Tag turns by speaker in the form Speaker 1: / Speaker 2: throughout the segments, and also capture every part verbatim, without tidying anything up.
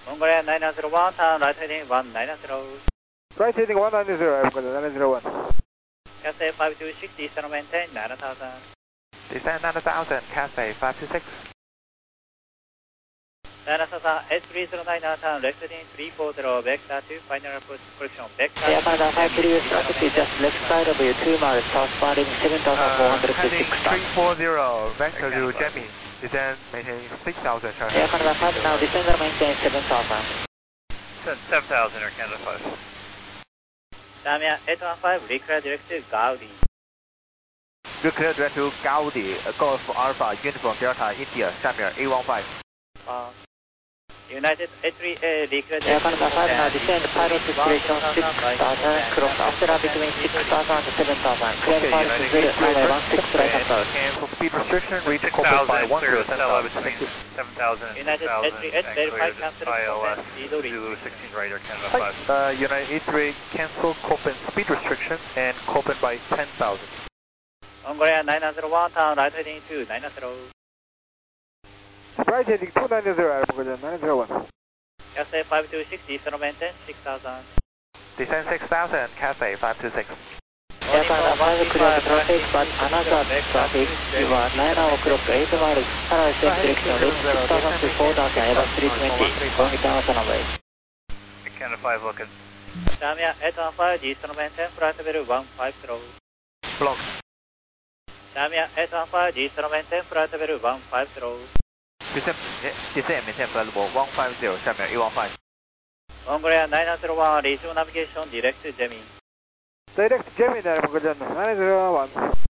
Speaker 1: Mongolia nine zero one, turn right heading one nine zero.
Speaker 2: Right heading one nine zero, Mongolia nine zero one.
Speaker 1: Cathay five two six, descend maintain nine thousand.
Speaker 3: Descend nine thousand, Cathay five two six.
Speaker 1: nine thousand, S three zero nine, turn left heading three four zero, vector to final approach correction, vector.
Speaker 4: Air Canada five three traffic is just left side of you, two miles, southbound seven thousand four hundred to six
Speaker 3: Uh, heading three four zero, vector to Jemmy. Descend maintain six thousand, China.
Speaker 4: Air Canada five now, descend and maintain seven thousand.
Speaker 5: seven thousand, Air Canada five.
Speaker 1: Damia eight one five, reclear direct to Gaudi.
Speaker 3: Reclear direct to Gaudi, Golf Alpha, Uniform Delta, India, 下面 A one five.
Speaker 1: Uh, United eight three A, reclear
Speaker 4: Air
Speaker 1: direct to
Speaker 4: Canada five now, descend pilot destination six thousand, cross after between six thousand and seven thousand. Clear
Speaker 3: Okay,
Speaker 4: flight to
Speaker 3: United
Speaker 4: zero, runway one six right
Speaker 3: and
Speaker 4: approach.
Speaker 3: cancel speed restriction, reach
Speaker 5: six
Speaker 3: corporate by
Speaker 5: thousand,
Speaker 3: one
Speaker 5: clear
Speaker 3: zero
Speaker 5: to
Speaker 3: ten
Speaker 5: Stella
Speaker 3: thousand.
Speaker 5: between seven thousand and
Speaker 1: United
Speaker 5: six thousand,
Speaker 1: eight three eight,
Speaker 5: and
Speaker 1: verify
Speaker 5: clear to
Speaker 1: cancel
Speaker 5: I O S,
Speaker 1: Copen, Zulu
Speaker 5: Zulu sixteen right, Air Canada
Speaker 3: はい、
Speaker 5: five.
Speaker 3: uh, United eight three cancel Copen speed restriction and Copen by ten thousand.
Speaker 1: Mongolia nine zero one, turn right heading two nine zero.
Speaker 2: Right heading two nine zero, Mongolia nine zero one.
Speaker 1: Cathay five two six, descend maintain six thousand.
Speaker 3: Descend six thousand, Cathay five two six.
Speaker 4: Air Canada five clear the traffic, but another traffic, you are nine o'clock, eight miles, parallel same direction, reach six thousand to four thousand, Airbus three twenty, going international way.
Speaker 5: Air Canada five looking.
Speaker 1: Damia eight one five, descend maintain flight level one five zero.
Speaker 3: Block.
Speaker 1: Damia eight one five, descend maintain flight level one five zero.
Speaker 3: Descend, descend maintain flight level one five zero, 下面 A one five.
Speaker 1: Mongolia nine zero one, resume navigation direct to Jemmy.
Speaker 2: Direct Gemini, Mongolia nine zero one.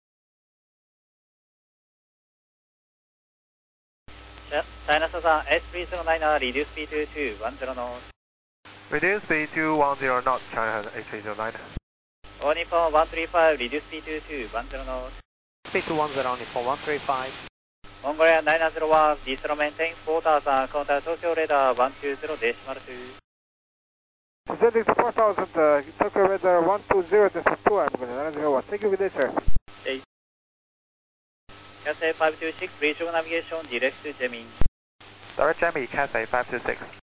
Speaker 1: China Southern S three zero nine, reduce speed to two one zero knots.
Speaker 3: Reduce speed to one zero knots, China eight three zero nine.
Speaker 1: All Nippon one three five, reduce speed to two one zero knots.
Speaker 3: Speed to one zero, Nippon one three five.
Speaker 1: Mongolia nine zero one, descend maintain four thousand, contact Tokyo radar one two zero decimal two.
Speaker 2: Descending to four thousand, uh, Tokyo weather one two zero decimal two, Mongolia nine zero one. Thank you, good day, sir.
Speaker 1: Okay. Cathay five two six, resume navigation direct to Jemmy.
Speaker 3: Direct Jemmy, Cathay five two six.